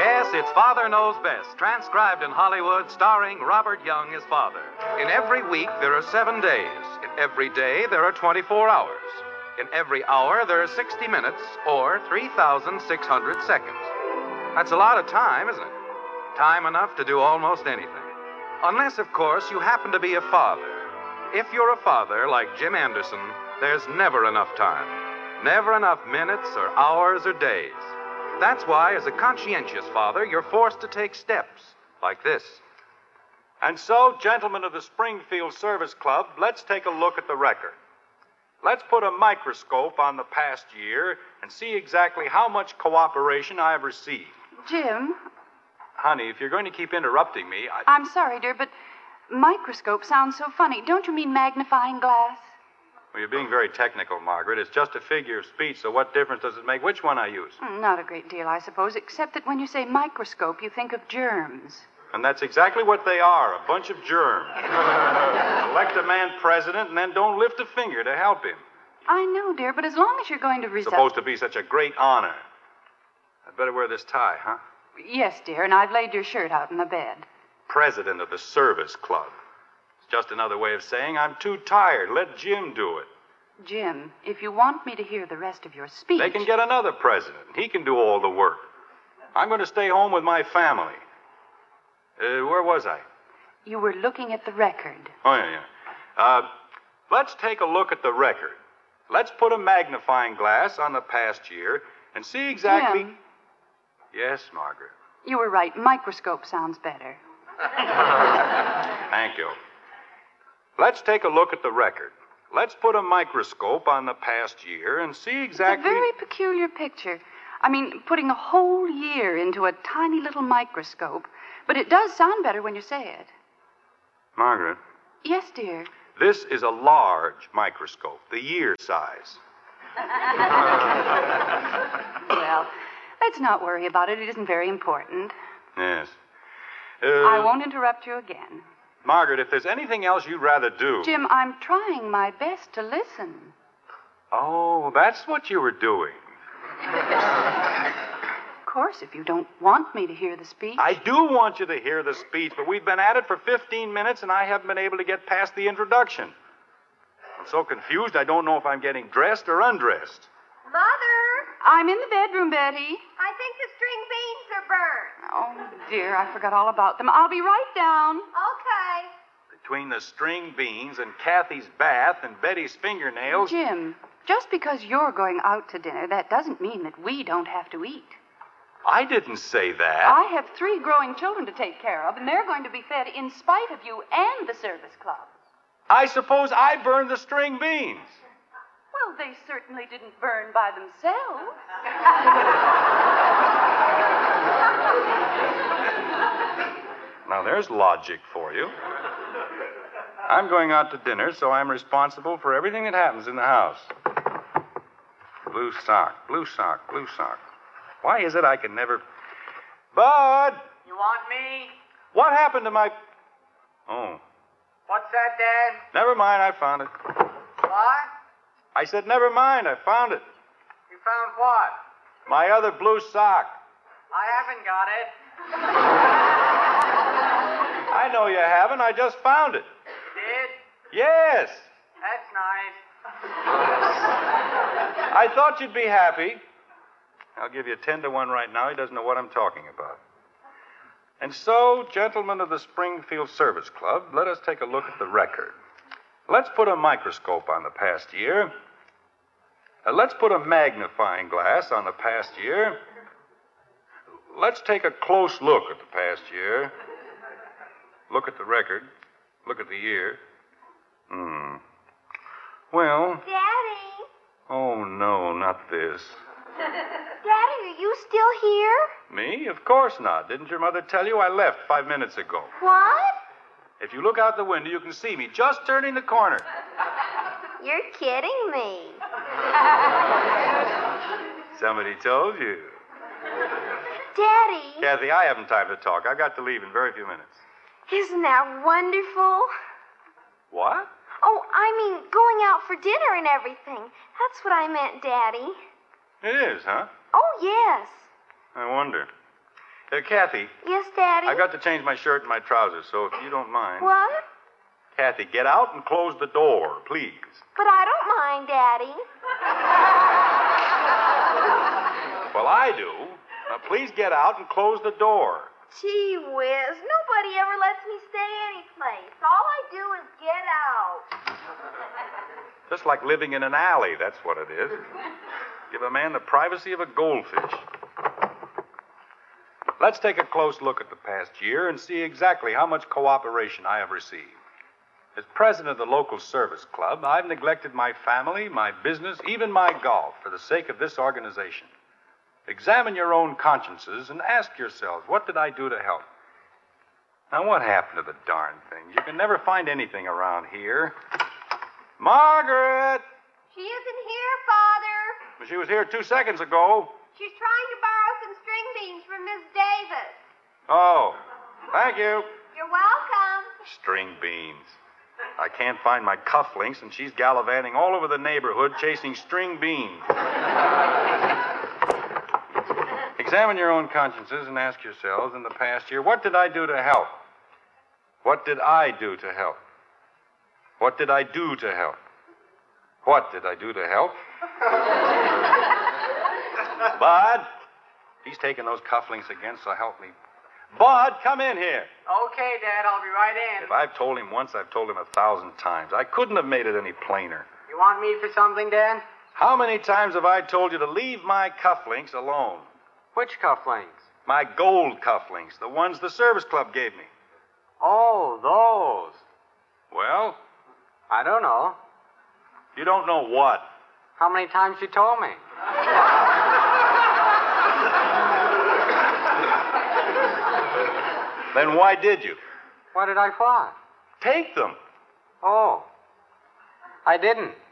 Yes, it's Father Knows Best, transcribed in Hollywood, starring Robert Young as father. In every week, there are 7 days. In every day, there are 24 hours. In every hour, there are 60 minutes, or 3,600 seconds. That's a lot of time, isn't it? Time enough to do almost anything. Unless, of course, you happen to be a father. If you're a father, like Jim Anderson, there's never enough time. Never enough minutes or hours or days. That's why, as a conscientious father, you're forced to take steps like this. And so, gentlemen of the Springfield Service Club, let's take a look at the record. Let's put a microscope on the past year and see exactly how much cooperation I have received. Jim? Honey, if you're going to keep interrupting me, I'm sorry, dear, but microscope sounds so funny. Don't you mean magnifying glass? Well, you're being very technical, Margaret. It's just a figure of speech, so what difference does it make which one I use? Not a great deal, I suppose, except that when you say microscope, you think of germs. And that's exactly what they are, a bunch of germs. Elect a man president and then don't lift a finger to help him. I know, dear, but as long as you're going to It's supposed to be such a great honor. I'd better wear this tie, huh? Yes, dear, and I've laid your shirt out in the bed. President of the Service Club. It's just another way of saying I'm too tired. Let Jim do it. Jim, if you want me to hear the rest of your speech... They can get another president. He can do all the work. I'm going to stay home with my family. Where was I? You were looking at the record. Oh, yeah. Let's take a look at the record. Let's put a magnifying glass on the past year and see exactly... Jim. Yes, Margaret. You were right. Microscope sounds better. Thank you. Let's take a look at the record. Let's put a microscope on the past year and see exactly... It's a very peculiar picture. I mean, putting a whole year into a tiny little microscope. But it does sound better when you say it. Margaret. Yes, dear. This is a large microscope, the year size. Well, let's not worry about it. It isn't very important. Yes. I won't interrupt you again. Margaret, if there's anything else you'd rather do... Jim, I'm trying my best to listen. Oh, that's what you were doing. Of course, if you don't want me to hear the speech... I do want you to hear the speech, but we've been at it for 15 minutes, and I haven't been able to get past the introduction. I'm so confused, I don't know if I'm getting dressed or undressed. Mother! I'm in the bedroom, Betty. I think the string beans are burned. Oh, dear, I forgot all about them. I'll be right down. Okay. Between the string beans and Kathy's bath and Betty's fingernails... Jim, just because you're going out to dinner, that doesn't mean that we don't have to eat. I didn't say that. I have 3 growing children to take care of, and they're going to be fed in spite of you and the service club. I suppose I burned the string beans. Well, they certainly didn't burn by themselves. Now, there's logic for you. I'm going out to dinner, so I'm responsible for everything that happens in the house. Blue sock, blue sock, blue sock. Why is it I can never... Bud! You want me? What happened to my... Oh. What's that, Dad? Never mind, I found it. What? I said, never mind, I found it. You found what? My other blue sock. I haven't got it. I know you haven't, I just found it. You did? Yes. That's nice. I thought you'd be happy. I'll give you 10 to 1 right now. He doesn't know what I'm talking about. And so, gentlemen of the Springfield Service Club, let us take a look at the record. Let's put a microscope on the past year. Let's put a magnifying glass on the past year. Let's take a close look at the past year. Look at the record. Look at the year. Well... Daddy? Oh, no, not this. Daddy, are you still here? Me? Of course not. Didn't your mother tell you? I left 5 minutes ago. What? If you look out the window, you can see me just turning the corner. You're kidding me. Somebody told you. Daddy. Kathy, I haven't time to talk. I've got to leave in very few minutes. Isn't that wonderful? What? Oh, I mean, going out for dinner and everything. That's what I meant, Daddy. It is, huh? Oh, yes. I wonder. Kathy, Yes, Daddy? I got to change my shirt and my trousers, so if you don't mind. What? Kathy, get out and close the door, please. But I don't mind, Daddy. Well, I do. Now, please get out and close the door. Gee whiz, nobody ever lets me stay anyplace. All I do is get out. Just like living in an alley, that's what it is. Give a man the privacy of a goldfish. Let's take a close look at the past year and see exactly how much cooperation I have received. As president of the local service club, I've neglected my family, my business, even my golf for the sake of this organization. Examine your own consciences and ask yourselves, what did I do to help? Now, what happened to the darn thing? You can never find anything around here. Margaret! She isn't here, Father. She was here 2 seconds ago. She's trying to borrow some string beans from Miss Davis. Oh, thank you. You're welcome. String beans. I can't find my cufflinks, and she's gallivanting all over the neighborhood chasing string beans. Examine your own consciences and ask yourselves, in the past year, what did I do to help? What did I do to help? What did I do to help? What did I do to help? Bud, he's taking those cufflinks again, so help me. Bud, come in here. Okay, Dad, I'll be right in. If I've told him once, I've told him 1,000 times. I couldn't have made it any plainer. You want me for something, Dad? How many times have I told you to leave my cufflinks alone? Which cufflinks? My gold cufflinks, the ones the service club gave me. Oh, those. Well, I don't know. you don't know what? How many times you told me? Then why did you? What did I want? Take them. Oh. I didn't.